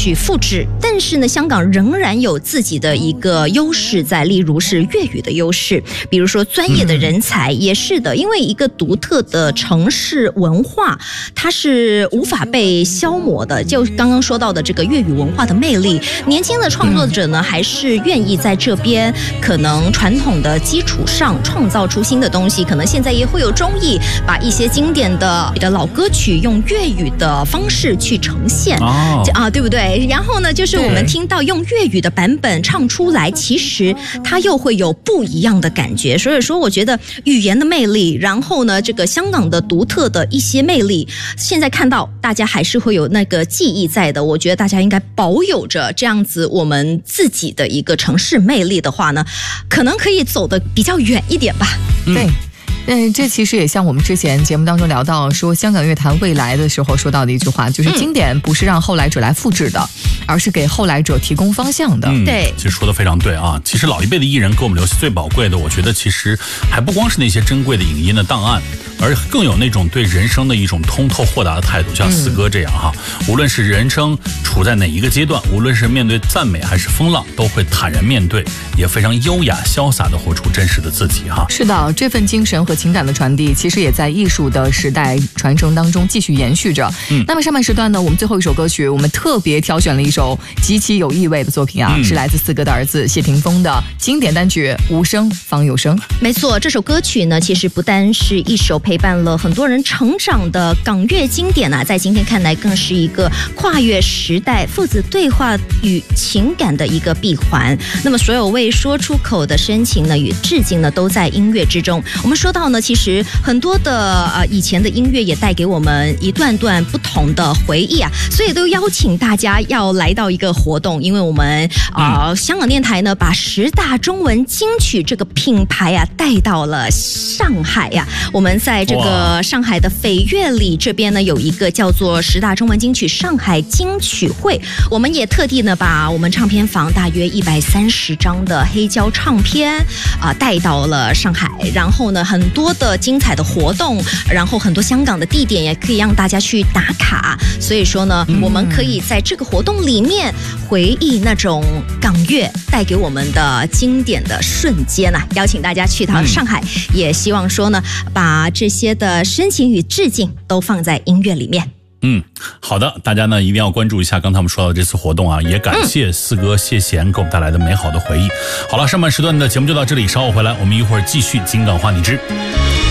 去复制，但是呢，香港仍然有自己的一个优势在，例如是粤语的优势，比如说专业的人才也是的，因为一个独特的城市文化，它是无法被消磨的。就刚刚说到的这个粤语文化的魅力，年轻的创作者呢，还是愿意在这边可能传统的基础上创造出新的东西，可能现在也会有综艺把一些经典的老歌曲用粤语的方式去呈现对不对？然后呢，就是我们听到用粤语的版本唱出来，其实它又会有不一样的感觉。所以说我觉得语言的魅力，然后呢这个香港的独特的一些魅力，现在看到大家还是会有那个记忆在的。我觉得大家应该保有着这样子我们自己的一个城市魅力的话呢，可能可以走得比较远一点吧。 对，这其实也像我们之前节目当中聊到说香港乐坛未来的时候说到的一句话，就是经典不是让后来者来复制的，而是给后来者提供方向的。 对， 其实说得非常对啊。其实老一辈的艺人给我们留下最宝贵的，我觉得其实还不光是那些珍贵的影音的档案，而更有那种对人生的一种通透豁达的态度，像四哥这样哈，无论是人生处在哪一个阶段，无论是面对赞美还是风浪，都会坦然面对，也非常优雅潇洒地活出真实的自己哈。 是的，这份精神和情感的传递，其实也在艺术的时代传承当中继续延续着。那么上半时段呢，我们最后一首歌曲，我们特别挑选了一首极其有意味的作品啊，是来自四哥的儿子谢霆锋的经典单曲《无声方有声》。 没错，这首歌曲呢，其实不单是一首陪伴了很多人成长的港乐经典啊，在今天看来更是一个跨越时代父子对话与情感的一个闭环。那么所有未说出口的深情呢与致敬呢，都在音乐之中。我们说到呢，其实很多的以前的音乐也带给我们一段段不同的回忆啊，所以都邀请大家要来到一个活动，因为我们香港电台呢把10大中文金曲这个品牌啊带到了上海呀。我们在这个上海的翡悦里这边呢有一个叫做10大中文金曲上海金曲会，我们也特地呢把我们唱片房大约130张的黑胶唱片带到了上海，然后呢很多的精彩的活动，然后很多香港的地点也可以让大家去打卡。所以说呢，我们可以在这个活动里面回忆那种港乐带给我们的经典的瞬间啊，邀请大家去到上海，也希望说呢把这些的深情与致敬都放在音乐里面。 好的，大家呢一定要关注一下刚才我们说到的这次活动啊，也感谢四哥谢贤给我们带来的美好的回忆。好了，上半时段的节目就到这里，稍后回来我们一会儿继续金港话你知。